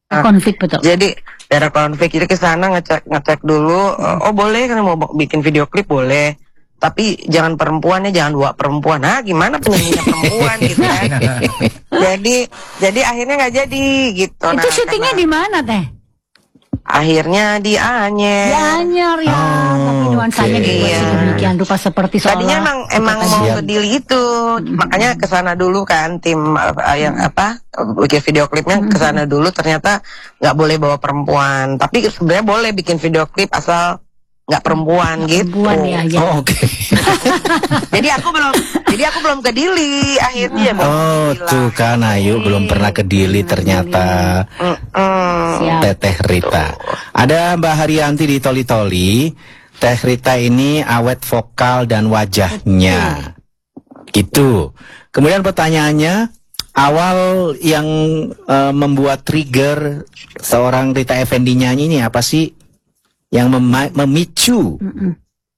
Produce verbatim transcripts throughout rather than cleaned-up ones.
konflik betul. Jadi daerah konflik, jadi ke sana ngecek ngecek dulu. Hmm. Oh boleh kan mau bikin video klip boleh, tapi jangan perempuan ya, jangan dua perempuan. Nah gimana penyanyinya perempuan gitu kan. Jadi jadi akhirnya nggak jadi gitu. Itu nah, syutingnya karena... di mana teh? Akhirnya di Anyer. Di Anyer ya, oh, tapi nuansanya okay. dibuat iya. sedemikian rupa seperti seolah. Tadinya emang emang mau ke Dili itu, hmm. makanya kesana dulu kan tim uh, yang hmm. apa bikin video klipnya hmm. kesana dulu. Ternyata nggak boleh bawa perempuan, tapi sebenarnya boleh bikin video klip asal nggak perempuan gak gitu. Perempuan, ya, ya. Oh, oke. Okay. jadi aku belum, jadi aku belum ke Dili akhirnya. Oh tuh kan, Ayu belum pernah ke Dili ternyata. Mm -mm. Teteh Rita. Ada Mbak Haryanti di Toli Toli. Teh Rita ini awet vokal dan wajahnya. Gitu. Kemudian pertanyaannya, awal yang uh, membuat trigger seorang Rita Effendy nyanyi ini apa sih? Yang mem memicu? Mm-mm.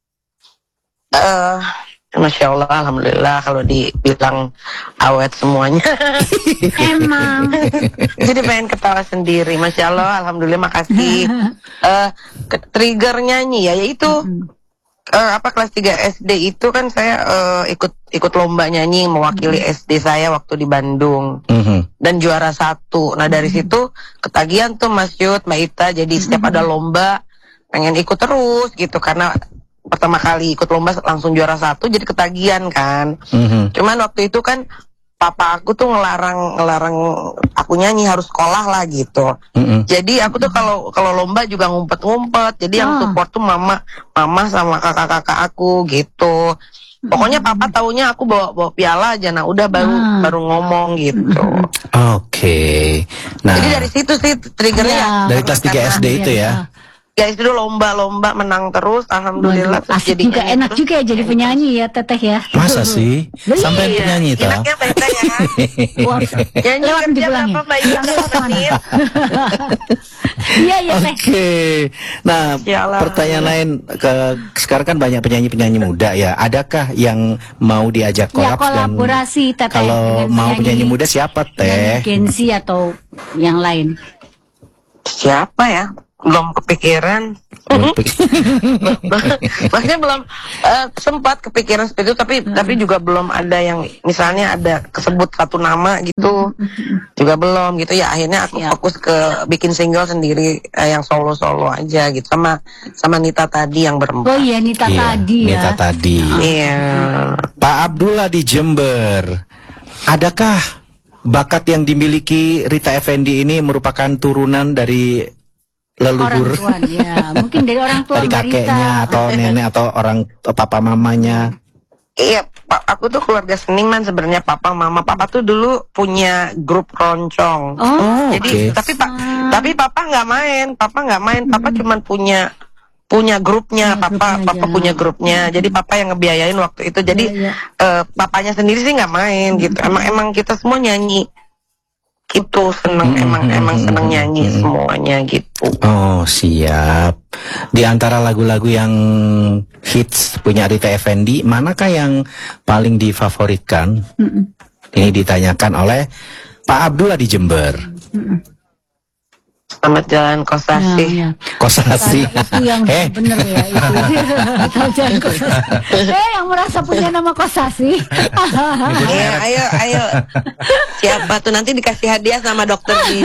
Uh, Masya Allah, Alhamdulillah kalau dibilang awet semuanya. Emang. Jadi pengen ketawa sendiri. Masya Allah, Alhamdulillah, makasih. uh, Trigger nyanyi ya, yaitu uh, apa kelas tiga S D itu kan saya uh, ikut ikut lomba nyanyi mewakili mm-hmm. S D saya waktu di Bandung mm-hmm. dan juara satu. Nah dari mm-hmm. situ ketagihan tuh Mas Yud, Mbak Ita. Jadi setiap mm-hmm. ada lomba pengen ikut terus gitu, karena pertama kali ikut lomba langsung juara satu, jadi ketagihan kan. Mm-hmm. Cuman waktu itu kan papa aku tuh ngelarang ngelarang aku nyanyi, harus sekolah lah gitu. Mm-hmm. Jadi aku tuh kalau kalau lomba juga ngumpet-ngumpet. Jadi oh. yang support tuh mama mama sama kakak-kakak aku gitu. Pokoknya papa taunya aku bawa bawa piala aja, nah udah baru ah. baru ngomong gitu. Oke. Okay. Nah, jadi dari situ sih triggernya. Ya, dari kelas tiga S D itu ya. Guys dulu lomba-lomba menang terus, alhamdulillah. Waduh, asik juga, enak terus. Juga ya jadi penyanyi ya Teteh ya. Masa sih? Sampai iya. penyanyi toh? Enaknya Mbak ya. Wah, nyanyi lewat dipulangin. Iya iya Teh. Oke. Nah, pertanyaan lain, ke sekarang kan banyak penyanyi-penyanyi muda ya. Adakah yang mau diajak kolab? Ya, kolaborasi dan Teteh. Kalau mau penyanyi muda siapa Teh? Gen Z atau yang lain? Siapa ya? Belum kepikiran. Maksudnya belum uh, sempat kepikiran seperti itu, tapi hmm. tapi juga belum ada yang misalnya ada kesebut satu nama gitu. Hmm. Juga belum gitu ya. Akhirnya aku Siap. fokus ke bikin single sendiri, uh, yang solo-solo aja gitu, sama sama Nita tadi yang berempat. Oh iya Nita iya, tadi ya. Nita tadi. Iya. Pak Abdullah di Jember. Adakah bakat yang dimiliki Rita Effendy ini merupakan turunan dari leluhur, orang tua, ya. Mungkin dari orang tua, dari kakeknya atau nenek atau orang atau papa mamanya? Iya, Pak, aku tuh keluarga seniman sebenarnya, papa mama. Papa tuh dulu punya grup keroncong. Oh, jadi okay. tapi pak tapi papa nggak main, papa nggak main, papa hmm. cuman punya punya grupnya, ya, papa grupnya papa aja. punya grupnya. Jadi papa yang ngebiayain waktu itu. Jadi ya, ya. Uh, papanya sendiri sih nggak main gitu. Emang emang kita semua nyanyi. Itu seneng hmm, emang hmm, emang seneng nyanyi hmm. semuanya gitu. Oh siap. Di antara lagu-lagu yang hits punya Rita Effendy, manakah yang paling difavoritkan? Hmm. Ini ditanyakan oleh Pak Abdullah di Jember. Hmm. Selamat Jalan Kosasi. Ya, ya. Kosasi. Itu yang eh. bener ya itu. Selamat Jalan Kosasi. Eh yang merasa punya nama Kosasi. Ayo, ayo, ayo. Siapa tuh nanti dikasih hadiah sama dokter ini.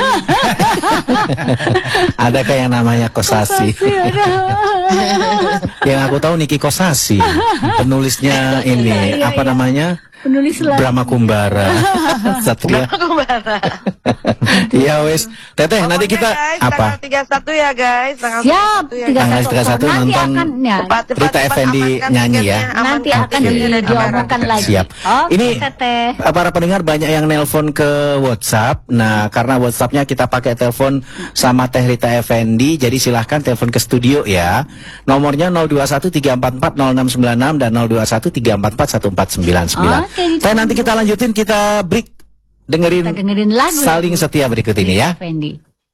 Adakah yang namanya Kosasi? Kosasi yang aku tahu Niki Kosasi. Penulisnya ini ya, ya, apa ya. namanya? Penulis lagu Brahma Kumbara. Satria. Brahma Kumbara. Iya wes. Teteh oh, nanti kita guys, apa? tanggal tiga puluh satu ya guys. Tanggal Siap. tiga puluh satu ya, nonton akan, ya. Rita Effendy nyanyi ya. Nanti akan okay. diomongkan lagi. Siap. Oh, ini teteh. Para pendengar banyak yang nelpon ke WhatsApp. Nah karena WhatsAppnya kita pakai telepon sama Teh Rita Effendy, jadi silahkan telepon ke studio ya. Nomornya nol dua satu tiga empat empat nol enam sembilan enam dan nol dua satu tiga empat empat satu empat sembilan sembilan. Okay, Teh nanti kita lanjutin, kita break. Dengerin, kita dengerin lagu Saling Setia berikut ini ya. Effendy.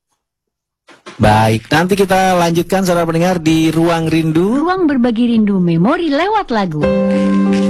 Baik, nanti kita lanjutkan saudara pendengar di Ruang Rindu. Ruang berbagi rindu, memori lewat lagu.